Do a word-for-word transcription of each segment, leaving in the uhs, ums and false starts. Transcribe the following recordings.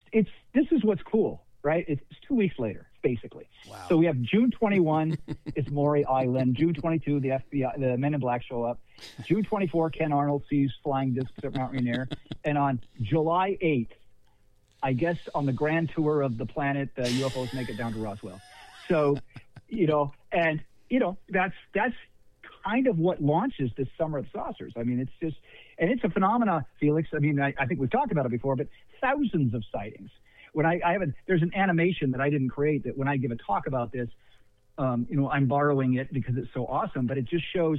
it's this is what's cool, right? It's, it's two weeks later, basically. Wow. So we have June twenty-first, it's Maury Island. June twenty-second, the F B I, the Men in Black show up. June twenty-fourth, Ken Arnold sees flying discs at Mount Rainier. And on July eighth, I guess on the grand tour of the planet, the U F Os make it down to Roswell. So, you know, and, you know, that's that's kind of what launches this Summer of Saucers. I mean, it's just, and it's a phenomena, Felix. I mean, I, I think we've talked about it before, but thousands of sightings. When I, I have a, there's an animation that I didn't create that when I give a talk about this, um, you know, I'm borrowing it because it's so awesome, but it just shows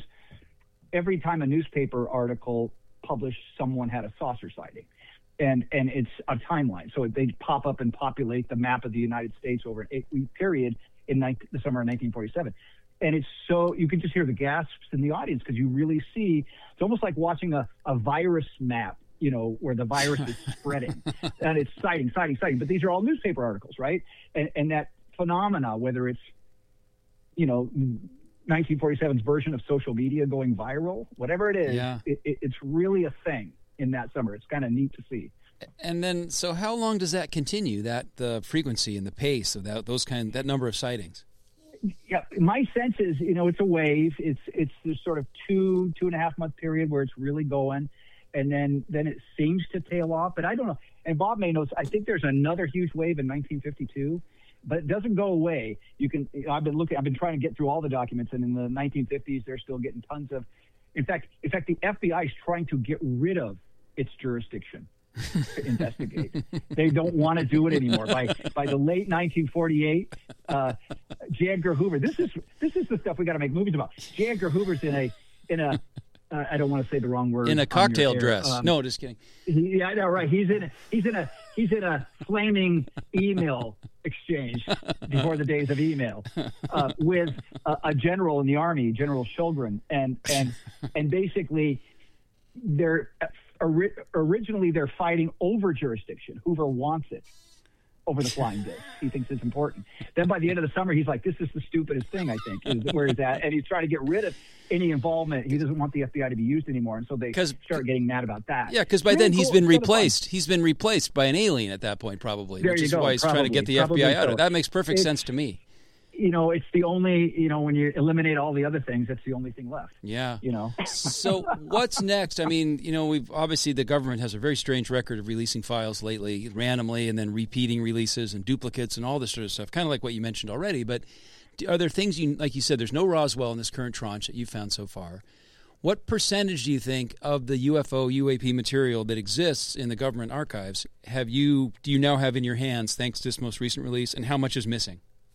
every time a newspaper article published, someone had a saucer sighting. And and it's a timeline. So they pop up and populate the map of the United States over an eight-week period in nineteen, the summer of nineteen forty-seven. And it's so, you can just hear the gasps in the audience because you really see, it's almost like watching a, a virus map, you know, where the virus is spreading. And it's sighting, sighting, sighting. But these are all newspaper articles, right? And, and that phenomena, whether it's, you know, nineteen forty-seven's version of social media going viral, whatever it is, yeah. it, it, it's really a thing in that summer. It's kind of neat to see. And then, so how long does that continue, that the frequency and the pace of that, those kind, that number of sightings? Yeah, my sense is, you know, it's a wave. It's it's this sort of two, two and a half month period where it's really going. And then, then it seems to tail off, but I don't know. And Bob may know, I think there's another huge wave in nineteen fifty-two, but it doesn't go away. You can, I've been looking, I've been trying to get through all the documents, and in the nineteen fifties, they're still getting tons of, in fact, in fact, the F B I is trying to get rid of its jurisdiction to investigate. They don't want to do it anymore. By by the late nineteen forty-eight, uh, J. Edgar Hoover. This is this is the stuff we got to make movies about. J. Edgar Hoover's in a in a. Uh, I don't want to say the wrong word. In a cocktail dress. Um, no, just kidding. He, yeah, I know, right. He's in. A, he's in a. He's in a flaming email exchange before the days of email uh, with a, a general in the army, General Shulgren, and and and basically they're. Ori- originally, they're fighting over jurisdiction. Hoover wants it over the flying disc. He thinks it's important. Then by the end of the summer, he's like, this is the stupidest thing, I think, is where he's at. And he's trying to get rid of any involvement. He doesn't want the F B I to be used anymore. And so they start getting mad about that. Yeah, because by really then he's cool. been replaced. He's been replaced by an alien at that point, probably, there which you is go. why he's probably, trying to get the F B I out so. of it. That makes perfect it's, sense to me. You know, it's the only, you know, when you eliminate all the other things, that's the only thing left. Yeah. You know. So what's next? I mean, you know, we've obviously the government has a very strange record of releasing files lately, randomly, and then repeating releases and duplicates and all this sort of stuff, kind of like what you mentioned already. But are there things, you like you said, there's no Roswell in this current tranche that you've found so far. What percentage do you think of the U F O, U A P material that exists in the government archives have you, do you now have in your hands thanks to this most recent release, and how much is missing?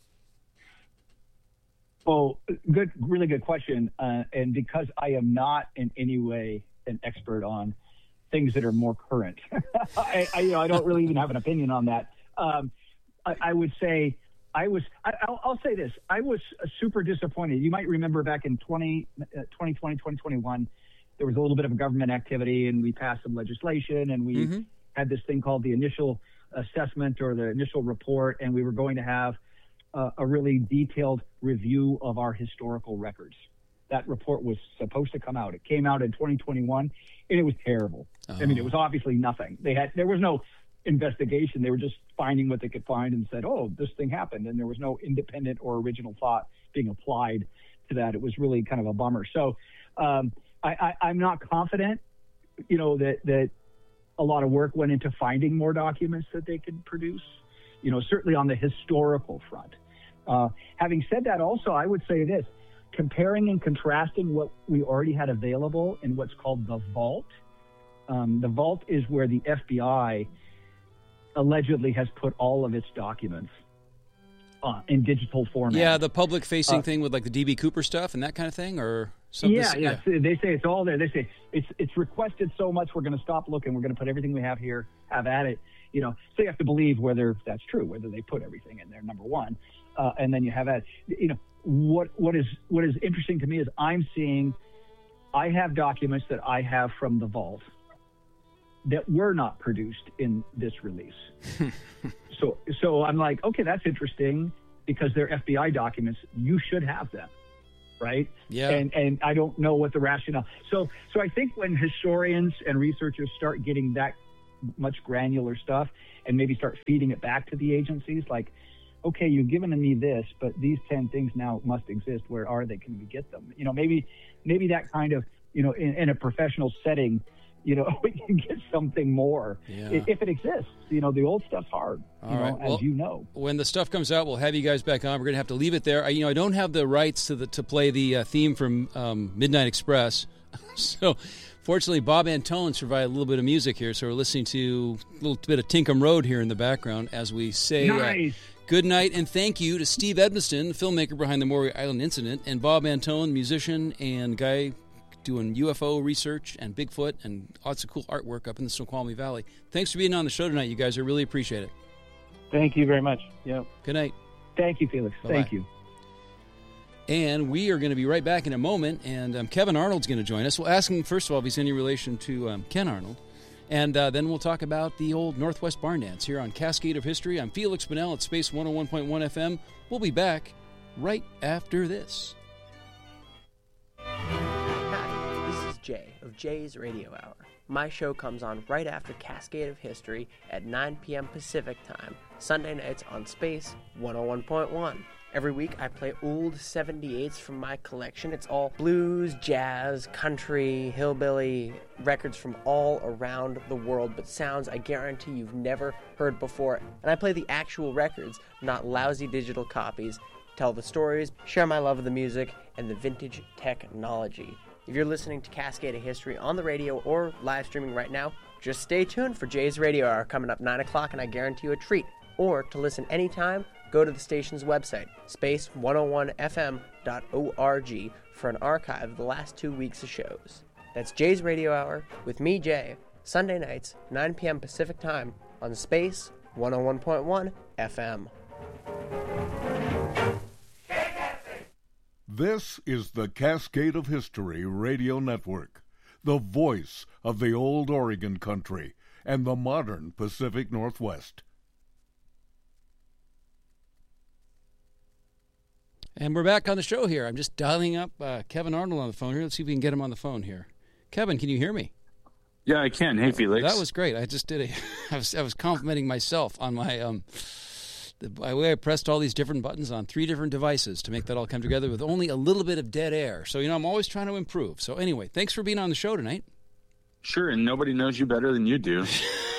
Oh, good, really good question. Uh, and because I am not in any way an expert on things that are more current, I, I, you know, I don't really even have an opinion on that. Um, I, I would say I was. I, I'll, I'll say this: I was uh, super disappointed. You might remember back in twenty twenty, twenty twenty-one, there was a little bit of government activity, and we passed some legislation, and we mm-hmm. had this thing called the initial assessment or the initial report, and we were going to have Uh, a really detailed review of our historical records. That report was supposed to come out. It came out in twenty twenty-one, and it was terrible. Oh. I mean, it was obviously nothing. They had there was no investigation. They were just finding what they could find and said, "Oh, this thing happened," and there was no independent or original thought being applied to that. It was really kind of a bummer. So, um, I, I, I'm not confident, you know, that that a lot of work went into finding more documents that they could produce. You know, certainly on the historical front. Uh, having said that, also, I would say this, comparing and contrasting what we already had available in what's called the vault. Um, the vault is where the F B I allegedly has put all of its documents uh, in digital format. Yeah, the public-facing uh, thing with like the D B Cooper stuff and that kind of thing, or something. Yeah, yeah, yeah. They say it's all there. They say it's it's requested so much, we're going to stop looking. We're going to put everything we have here, have at it. You know, so you have to believe whether that's true, whether they put everything in there, number one. Uh, and then you have that, you know, what, what is, what is interesting to me is I'm seeing, I have documents that I have from the vault that were not produced in this release. so, so I'm like, okay, that's interesting because they're F B I documents. You should have them. Right. Yeah. And, and I don't know what the rationale. So, so I think when historians and researchers start getting that much granular stuff, and maybe start feeding it back to the agencies. Like, okay, you've given me this, but these ten things now must exist. Where are they? Can we get them? You know, maybe maybe that kind of, you know, in, in a professional setting, you know, we can get something more yeah. if, if it exists. You know, the old stuff's hard, you All know, right. as well, you know. When the stuff comes out, we'll have you guys back on. We're going to have to leave it there. I, you know, I don't have the rights to the to play the uh, theme from um, Midnight Express. So, fortunately, Bob Antone's provided a little bit of music here, so we're listening to a little bit of Tinkham Road here in the background as we say Nice. uh, good night and thank you to Steve Edmiston, the filmmaker behind the Maury Island incident, and Bob Antone, musician and guy doing U F O research and Bigfoot and lots of cool artwork up in the Snoqualmie Valley. Thanks for being on the show tonight, you guys. I really appreciate it. Thank you very much. Yeah. Good night. Thank you, Felix. Bye-bye. Thank you. And we are going to be right back in a moment, and um, Kevin Arnold's going to join us. We'll ask him, first of all, if he's any relation to um, Ken Arnold, and uh, then we'll talk about the old Northwest Barn Dance here on Cascade of History. I'm Felix Bunnell at Space one oh one point one F M. We'll be back right after this. Hi, this is Jay of Jay's Radio Hour. My show comes on right after Cascade of History at nine p.m. Pacific Time, Sunday nights on Space one oh one point one. Every week I play old seventy-eights from my collection. It's all blues, jazz, country, hillbilly, records from all around the world, but sounds I guarantee you've never heard before. And I play the actual records, not lousy digital copies. Tell the stories, share my love of the music, and the vintage technology. If you're listening to Cascade of History on the radio or live streaming right now, just stay tuned for Jay's Radio Hour coming up nine o'clock, and I guarantee you a treat. Or to listen anytime, go to the station's website, space one oh one f m dot org, for an archive of the last two weeks of shows. That's Jay's Radio Hour with me, Jay, Sunday nights, nine p.m. Pacific Time on Space one oh one point one F M. This is the Cascade of History Radio Network, the voice of the old Oregon country and the modern Pacific Northwest. And we're back on the show here. I'm just dialing up uh, Kevin Arnold on the phone here. Let's see if we can get him on the phone here. Kevin, can you hear me? Yeah, I can. Hey, Felix. That was great. I just did a. I was I was complimenting myself on my um, the way I pressed all these different buttons on three different devices to make that all come together with only a little bit of dead air. So you know, I'm always trying to improve. So anyway, thanks for being on the show tonight. Sure, and nobody knows you better than you do.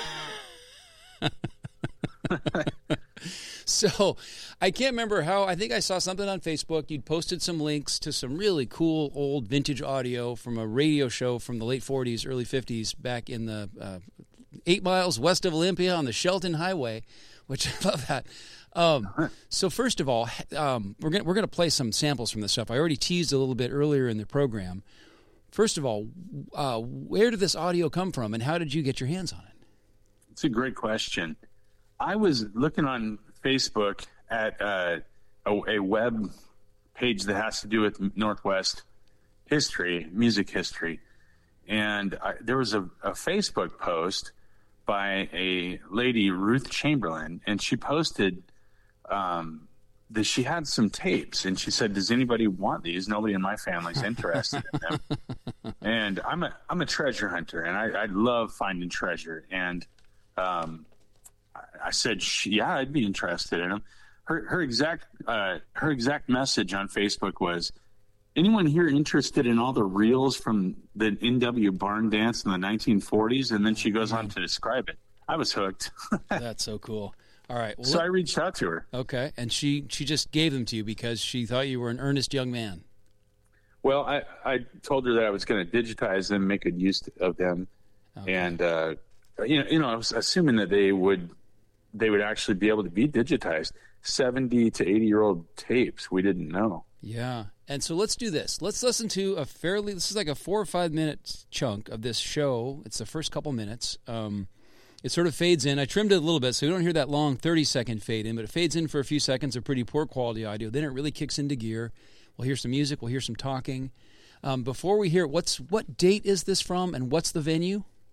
So I can't remember how, I think I saw something on Facebook. You'd posted some links to some really cool old vintage audio from a radio show from the late forties, early fifties, back in the uh, eight miles west of Olympia on the Shelton Highway, which I love that. Um, so first of all, um, we're going we're gonna play some samples from this stuff. I already teased a little bit earlier in the program. First of all, uh, where did this audio come from, and how did you get your hands on it? It's a great question. I was looking on Facebook at uh, a, a web page that has to do with Northwest history, music history, and I, there was a, a Facebook post by a lady, Ruth Chamberlain, and she posted um, that she had some tapes, and she said, "Does anybody want these? Nobody in my family's interested in them." And I'm a I'm a treasure hunter, and I, I love finding treasure, and um, I said, "Yeah, I'd be interested in them." Her her exact uh, her exact message on Facebook was, "Anyone here interested in all the reels from the N W barn dance in the nineteen forties?" And then she goes on to describe it. I was hooked. That's so cool. All right. Well, so I reached out to her. Okay, and she she just gave them to you because she thought you were an earnest young man. Well, I, I told her that I was going to digitize them, make good use of them, okay. and uh, you know, you know, I was assuming that they would they would actually be able to be digitized. seventy to eighty year old tapes, we didn't know. Yeah, and so let's do this. Let's listen to a fairly. This is like a four or five minute chunk of this show. It's the first couple minutes. Um, it sort of fades in. I trimmed it a little bit, so you don't hear that long thirty second fade in, but it fades in for a few seconds of pretty poor quality audio. Then it really kicks into gear. We'll hear some music. We'll hear some talking. Um, before we hear, what's what date is this from, and what's the venue?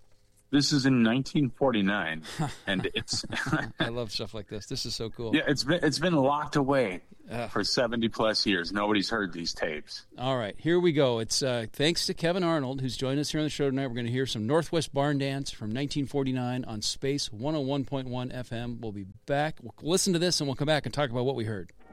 This is in nineteen forty-nine, and it's. I love stuff like this. This is so cool. Yeah, it's been it's been locked away uh, for seventy plus years. Nobody's heard these tapes. All right, here we go. It's uh, thanks to Kevin Arnold, who's joined us here on the show tonight. We're going to hear some Northwest Barn Dance from nineteen forty-nine on Space one oh one point one F M. We'll be back. We'll listen to this, and we'll come back and talk about what we heard.